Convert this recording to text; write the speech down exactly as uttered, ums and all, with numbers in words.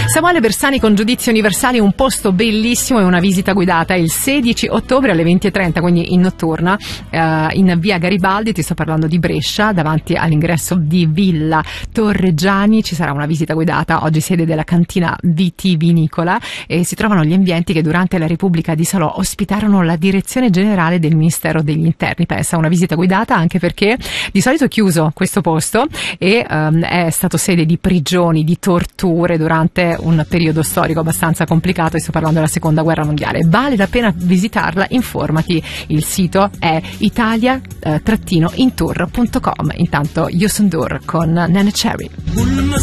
Samuele Bersani con Giudizi Universali, un posto bellissimo e una visita guidata il sedici ottobre alle venti e trenta, quindi in notturna, eh, in via Garibaldi, ti sto parlando di Brescia, davanti all'ingresso di Villa Torreggiani ci sarà una visita guidata, oggi sede della cantina vitivinicola, e si trovano gli ambienti che durante la Repubblica di Salò ospitarono la direzione generale del Ministero degli Interni. Pensa, una visita guidata, anche perché di solito è chiuso questo posto e um, è stato sede di prigioni, di torture durante un periodo storico abbastanza complicato, e sto parlando della seconda guerra mondiale. Vale la pena visitarla, informati, il sito è italia intour punto com. Intanto Yusundur con Nene Cherry.